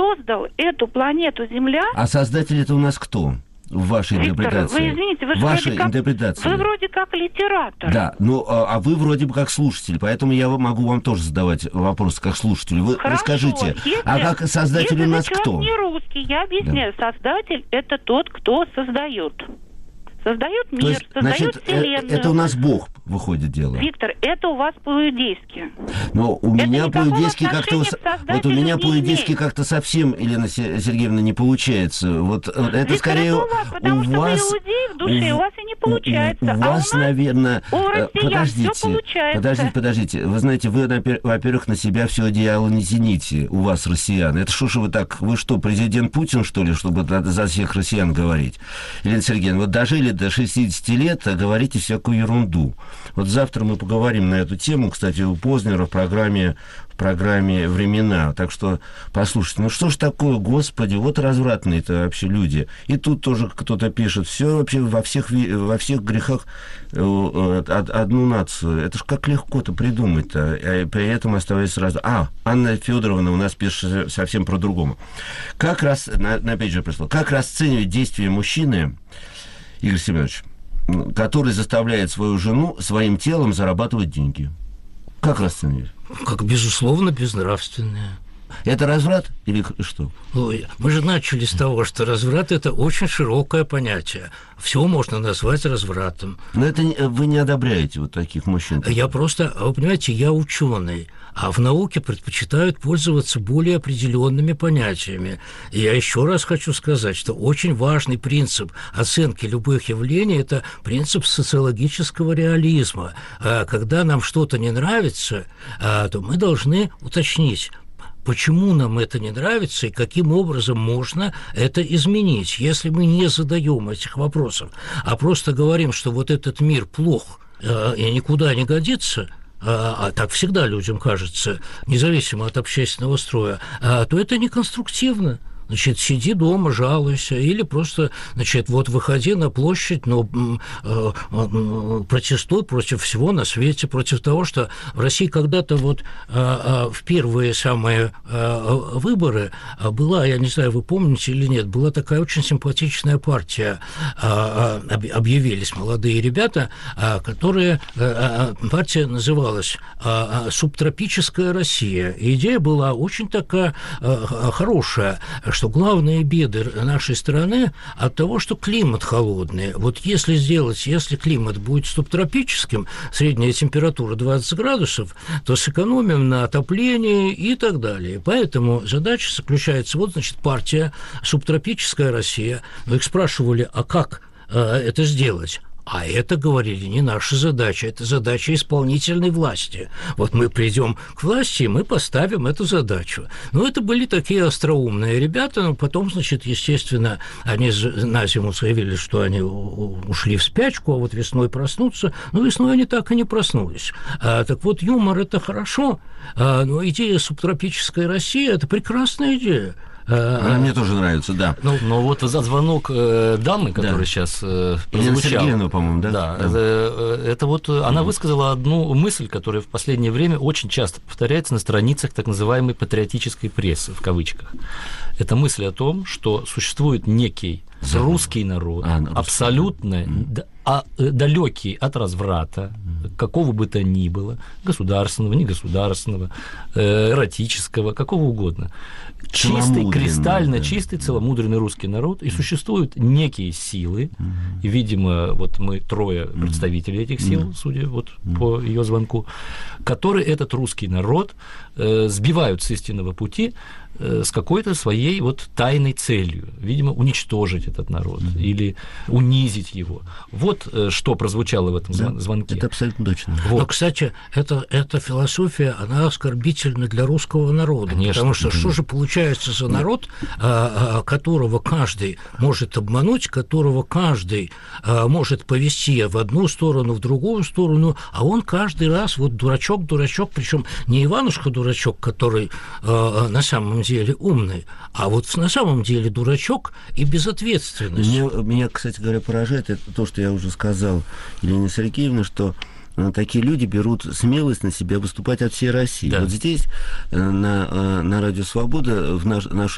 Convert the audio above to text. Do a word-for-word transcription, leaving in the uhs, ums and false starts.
создал эту планету Земля... А создатель это у нас кто? В вашей Виктор, интерпретации. вы извините, вы же Ваша вроде как, интерпретация. вы вроде как литератор. Да, ну, а, а вы вроде бы как слушатель, поэтому я могу вам тоже задавать вопросы как слушателю. Вы, вы скажите, если, а как создатель у нас если кто? Если не русский, я объясняю. Да. Создатель – это тот, кто создает. Создает мир, есть, создает значит, Вселенную. Это у нас Бог, выходит, дело. Виктор, это у вас по-иудейски. Но у это меня по-иудейски как-то... Вот у меня по-иудейски имеет. как-то совсем, Елена Сергеевна, не получается. Вот это Виктор, скорее... это у вас, потому у что вас, вы иудей в душе, у, у вас и не получается. У, у, у а вас, у нас, наверное... у россиян подождите, все получается. подождите, подождите. Вы знаете, вы, во-первых, на себя все одеяло не тяните, у вас, россиян. Это что же вы так... Вы что, президент Путин, что ли, чтобы за всех россиян говорить? Елена Сергеевна, вот дожили до шестидесяти лет, а говорите всякую ерунду. Вот завтра мы поговорим на эту тему, кстати, у Познера в программе, в программе «Времена». Так что послушайте, ну что ж такое, господи, вот развратные-то вообще люди. И тут тоже кто-то пишет, все вообще во всех, во всех грехах одну нацию. Это ж как легко-то придумать-то, а при этом оставаясь сразу... А, Анна Федоровна у нас пишет совсем про другому. Как раз, на, на пейджер пришло, как расценивать действия мужчины, Игорь Семенович, который заставляет свою жену своим телом зарабатывать деньги? Как расценивать? Как, безусловно, безнравственное. Это разврат или что? Ой, мы же начали с того, что разврат – это очень широкое понятие. Все можно назвать развратом. Но это вы не одобряете вот таких мужчин? Я просто, вы понимаете, я ученый, а в науке предпочитают пользоваться более определенными понятиями. И я еще раз хочу сказать, что очень важный принцип оценки любых явлений – это принцип социологического реализма. Когда нам что-то не нравится, то мы должны уточнить, почему нам это не нравится и каким образом можно это изменить. Если мы не задаем этих вопросов, а просто говорим, что вот этот мир плох э, и никуда не годится, а, а так всегда людям кажется, независимо от общественного строя, а, то это неконструктивно. Значит, сиди дома, жалуйся, или просто, значит, вот выходи на площадь, но э, э, протестуй против всего на свете, против того, что в России когда-то вот э, э, в первые самые э, выборы была, я не знаю, вы помните или нет, была такая очень симпатичная партия, э, э, объявились молодые ребята, э, которые, э, партия называлась э, «Субтропическая Россия». И идея была очень такая э, хорошая, что главные беды нашей страны от того, что климат холодный. Вот если сделать, если климат будет субтропическим, средняя температура двадцать градусов, то сэкономим на отоплении и так далее. Поэтому задача заключается, вот, значит, партия «Субтропическая Россия». Мы их спрашивали, а как э, это сделать? А это, говорили, не наша задача, это задача исполнительной власти. Вот мы придем к власти, и мы поставим эту задачу. Ну, это были такие остроумные ребята, но потом, значит, естественно, они на зиму заявили, что они ушли в спячку, а вот весной проснутся. Ну, весной они так и не проснулись. А, так вот, юмор – это хорошо, а, но идея субтропической России – это прекрасная идея. Она мне тоже нравится, да. Ну, но вот за звонок э, дамы, которая да. сейчас э, прозвучала. Сергеевна, по-моему, да? Да, да. Это, это вот она высказала одну мысль, которая в последнее время очень часто повторяется на страницах так называемой патриотической прессы, в кавычках. Это мысль о том, что существует некий да. русский народ, а, абсолютно mm. а, далекий от разврата, mm. какого бы то ни было, государственного, негосударственного, эротического, какого угодно. Чистый, кристально да. чистый, целомудренный русский народ, и существуют некие силы, mm-hmm. и, видимо, вот мы трое представителей этих сил, mm-hmm. судя вот mm-hmm. по ее звонку, которые этот русский народ э, сбивают с истинного пути э, с какой-то своей вот тайной целью, видимо, уничтожить этот народ mm-hmm. или унизить его. Вот э, что прозвучало в этом да, звонке. Это абсолютно точно. Вот. Но, кстати, это, эта философия, она оскорбительна для русского народа, конечно, потому что mm-hmm. что же получается за народ, которого каждый может обмануть, которого каждый может повести в одну сторону, в другую сторону, а он каждый раз вот дурачок, дурачок, причем не Иванушка-дурачок, который на самом деле умный, а вот на самом деле дурачок и безответственность. Меня, меня, кстати говоря, поражает это то, что я уже сказал Елене Сергеевне, что такие люди берут смелость на себя выступать от всей России. Да. Вот здесь, на, на Радио Свобода, в наш, наш